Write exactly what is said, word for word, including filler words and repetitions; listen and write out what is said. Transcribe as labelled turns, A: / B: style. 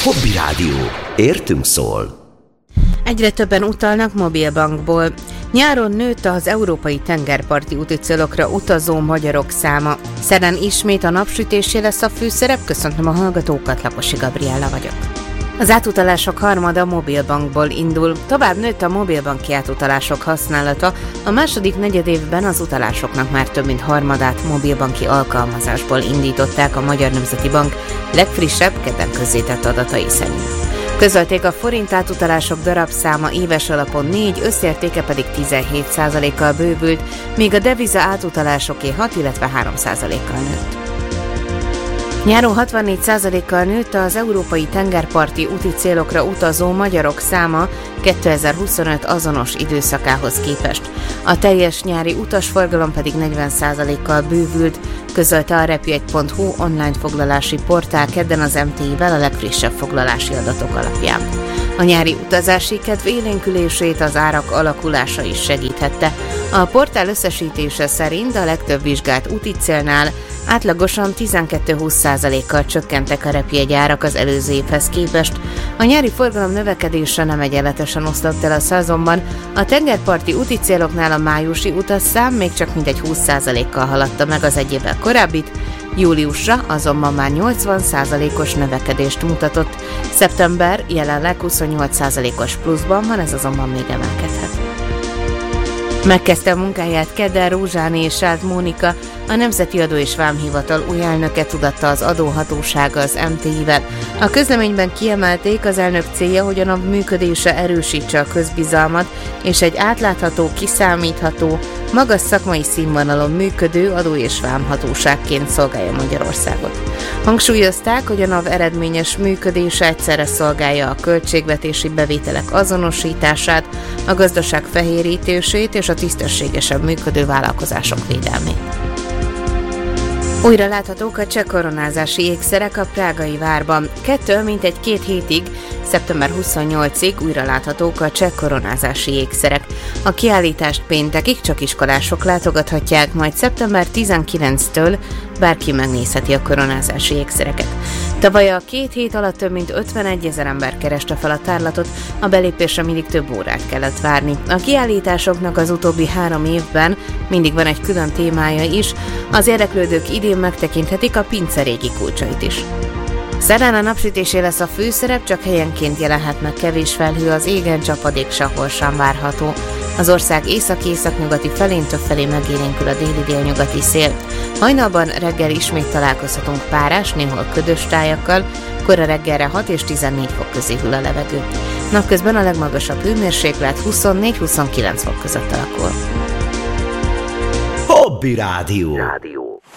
A: Hobby Rádió. Értünk szól.
B: Egyre többen utalnak mobilbankból. Nyáron nőtt az európai tengerparti úti célokra utazó magyarok száma. Szerdán ismét a napsütésé lesz a főszerep. Köszöntöm a hallgatókat, Lakosi Gabriella vagyok. Az átutalások harmada mobilbankból indul. Tovább nőtt a mobilbanki átutalások használata. A második negyedévben az utalásoknak már több mint harmadát mobilbanki alkalmazásból indították a Magyar Nemzeti Bank legfrissebb, kedden közzétett adatai szerint. Közölték, a forint átutalások darabszáma éves alapon négy, összértéke pedig tizenhét százalékkal bővült, míg a deviza átutalásoké hat, illetve három százalékkal nőtt. Nyáron hatvannégy százalékkal nőtt az európai tengerparti úti célokra utazó magyarok száma kétezer-huszonöt azonos időszakához képest. A teljes nyári utasforgalom pedig negyven százalékkal bővült, közölte a repjegy pont hu online foglalási portál kedden az em té i-vel a legfrissebb foglalási adatok alapján. A nyári utazási kedv élénkülését az árak alakulása is segíthette. A portál összesítése szerint a legtöbb vizsgált úti célnál átlagosan tizenkettő-húsz százalékkal csökkentek a repjegyárak az előző évhez képest. A nyári forgalom növekedése nem egyenletesen oszlott el a szezonban. A tengerparti úti céloknál a májusi utasszám még csak mintegy húsz százalékkal haladta meg az egy évvel korábbit, júliusra azonban már nyolcvan százalékos növekedést mutatott. Szeptember jelenleg huszonnyolc százalékos pluszban van, ez azonban még emelkedhet. Megkezdte a munkáját kedden Rózsáné és Sáld Mónika, a Nemzeti Adó és Vámhivatal új elnöke, tudatta az adóhatósága az em té i-vel. A közleményben kiemelték, az elnök célja, hogy a NAV működése erősítse a közbizalmat, és egy átlátható, kiszámítható, magas szakmai színvonalon működő adó- és vámhatóságként szolgálja Magyarországot. Hangsúlyozták, hogy a NAV eredményes működése egyszerre szolgálja a költségvetési bevételek azonosítását, a gazdaság fehérítését és a tisztességesen működő vállalkozások védelmét. Újra láthatók a cseh koronázási ékszerek a prágai várban. Kettő, mintegy két hétig, szeptember huszonnyolcadikáig újra láthatók a cseh koronázási ékszerek. A kiállítást péntekig csak iskolások látogathatják, majd szeptember tizenkilencedikétől bárki megnézheti a koronázási ékszereket. Tavaly a két hét alatt több mint ötvenegyezer ember kereste fel a tárlatot, a belépésre mindig több órát kellett várni. A kiállításoknak az utóbbi három évben mindig van egy külön témája is, az érdeklődők idén megtekinthetik a pince régi kulcsait is. Szerdán a napsütésé lesz a főszerep, csak helyenként jelenhet meg kevés felhő, az égen csapadék sehol sem várható. Az ország észak-északnyugati felén többfelé megélénkül a déli-délnyugati szél. Hajnalban reggel ismét találkozhatunk párás, néhol ködös tájakkal, kora reggelre hat és tizennégy fok közé hűl a levegő. Napközben a legmagasabb hőmérséklet huszonnégy-huszonkilenc fok között alakul.
A: Hobby Rádió.